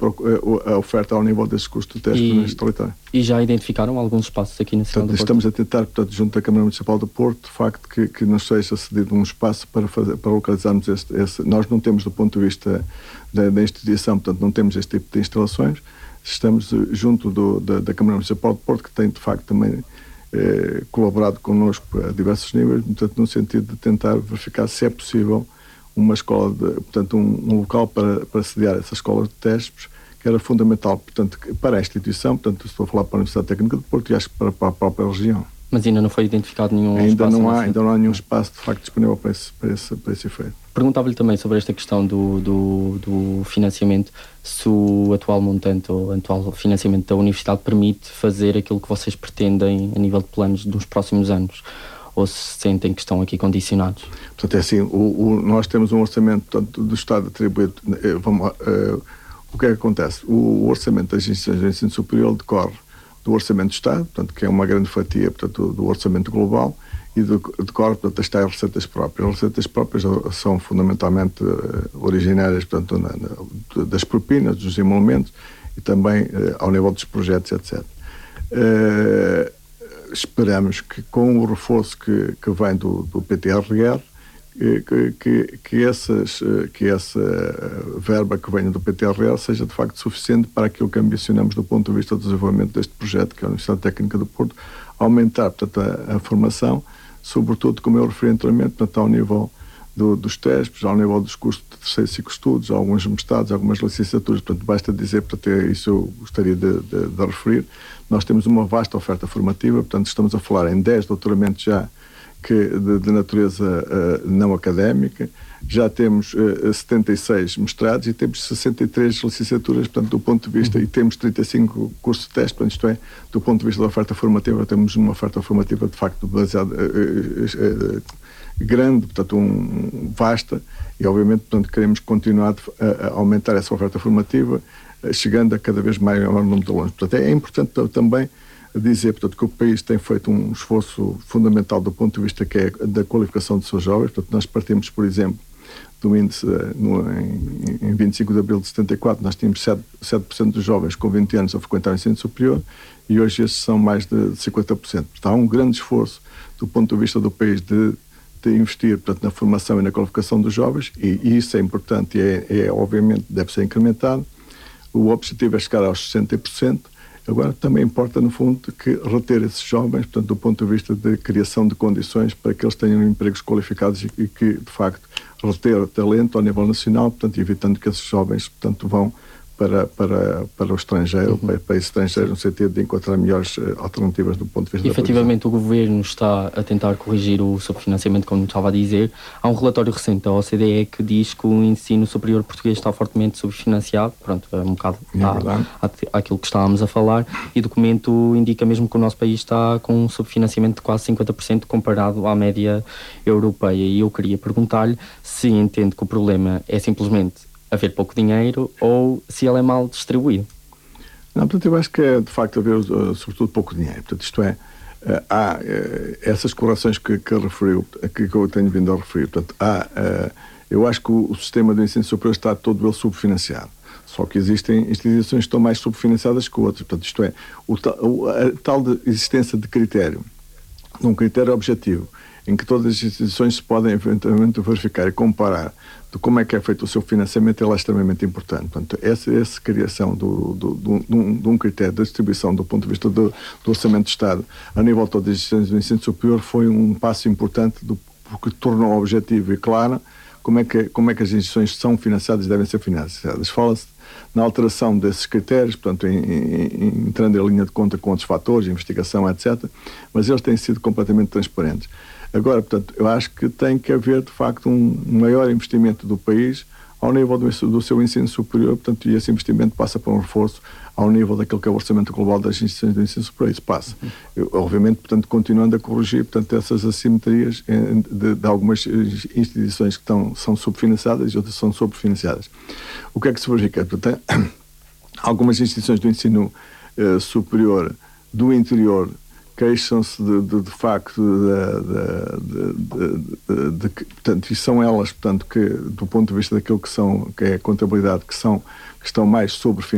a oferta ao nível desses custos de teste neste território. E já identificaram alguns espaços aqui na cidade do Porto? Estamos a tentar, portanto, junto da Câmara Municipal do Porto, de facto, que nos seja cedido um espaço para localizarmos esse. Nós não temos, do ponto de vista da instituição, portanto, não temos este tipo de instalações. Estamos junto da Câmara Municipal do Porto, que tem, de facto, também colaborado connosco a diversos níveis, portanto, no sentido de tentar verificar se é possível uma escola, portanto, um local para sediar essa escola de testes, que era fundamental, portanto, para a instituição, portanto, estou a falar para a Universidade Técnica do Porto e acho que para a própria região. Mas ainda não foi identificado nenhum ainda espaço? Ainda não há nenhum espaço, de facto, disponível para esse efeito. Perguntava-lhe também sobre esta questão do financiamento, se o atual montante ou o atual financiamento da Universidade permite fazer aquilo que vocês pretendem a nível de planos dos próximos anos, ou se sentem que estão aqui condicionados? Portanto, é assim, nós temos um orçamento, portanto, do Estado atribuído. O que é que acontece? O orçamento das instituições de ensino superior decorre do orçamento do Estado, portanto, que é uma grande fatia, portanto, do orçamento global, e decorre, portanto, das tais receitas próprias. As receitas próprias são fundamentalmente originárias, portanto, das propinas, dos emolumentos e também ao nível dos projetos, etc. Esperamos que, com o reforço que vem do PTRR, que essa verba que venha do PTRR seja de facto suficiente para aquilo que ambicionamos do ponto de vista do desenvolvimento deste projeto, que é a Universidade Técnica do Porto, aumentar, portanto, a formação, sobretudo, como eu referi anteriormente, portanto, ao nível dos testes, ao nível dos cursos de terceiro ciclo de estudos, alguns mestrados, algumas licenciaturas. Portanto, basta dizer, portanto, isso eu gostaria de referir, nós temos uma vasta oferta formativa, portanto, estamos a falar em 10 doutoramentos já de natureza não académica, já temos 76 mestrados e temos 63 licenciaturas, portanto, do ponto de vista, e temos 35 cursos de teste, portanto, isto é, do ponto de vista da oferta formativa, temos uma oferta formativa, de facto, baseada, grande, portanto, vasta, e, obviamente, portanto, queremos continuar a aumentar essa oferta formativa, chegando a cada vez maior número de alunos. Portanto, é importante também dizer, portanto, que o país tem feito um esforço fundamental do ponto de vista que é da qualificação dos seus jovens. Portanto, nós partimos, por exemplo, do índice em 25 de abril de 74, nós tínhamos 7% dos jovens com 20 anos a frequentar o ensino superior e hoje esses são mais de 50%. Portanto, há um grande esforço do ponto de vista do país de investir, portanto, na formação e na qualificação dos jovens e isso é importante e obviamente deve ser incrementado. O objetivo é chegar aos 60%. Agora, também importa, no fundo, que reter esses jovens, portanto, do ponto de vista de criação de condições para que eles tenham empregos qualificados e que, de facto, reter talento ao nível nacional, portanto, evitando que esses jovens, portanto, vão para o estrangeiro, para países estrangeiros, no sentido de encontrar melhores alternativas do ponto de vista efetivamente, da o Governo está a tentar corrigir o subfinanciamento, como estava a dizer. Há um relatório recente da OCDE que diz que o ensino superior português está fortemente subfinanciado, pronto, é um bocado àquilo que estávamos a falar, e o documento indica mesmo que o nosso país está com um subfinanciamento de quase 50% comparado à média europeia, e eu queria perguntar-lhe se entende que o problema é simplesmente haver pouco dinheiro ou se ele é mal distribuído. Não, portanto, eu acho que é de facto haver sobretudo pouco dinheiro. Portanto, isto é, há essas correções que referiu, que eu tenho vindo a referir. Portanto, eu acho que o sistema do ensino superior está todo ele subfinanciado. Só que existem instituições que estão mais subfinanciadas que outras. Portanto, isto é, a tal existência de critério, de um critério objetivo, em que todas as instituições se podem eventualmente verificar e comparar de como é que é feito o seu financiamento, ele é extremamente importante. Portanto, essa criação de um critério de distribuição do ponto de vista do orçamento do Estado a nível de todas as instituições do ensino superior foi um passo importante porque tornou objetivo e claro como é que as instituições são financiadas e devem ser financiadas. Fala-se na alteração desses critérios, portanto, entrando em linha de conta com outros fatores, investigação, etc., mas eles têm sido completamente transparentes. Agora, portanto, eu acho que tem que haver, de facto, um maior investimento do país ao nível do seu ensino superior, portanto, e esse investimento passa por um reforço ao nível daquilo que é o orçamento global das instituições do ensino superior. Isso passa. Obviamente, portanto, continuando a corrigir, portanto, essas assimetrias de algumas instituições que são subfinanciadas e outras são sobrefinanciadas. O que é que se verifica? Portanto, algumas instituições do ensino superior do interior queixam-se de facto portanto, e são elas, portanto, que do ponto de vista daquilo que é a contabilidade, que estão mais sobrefinançadas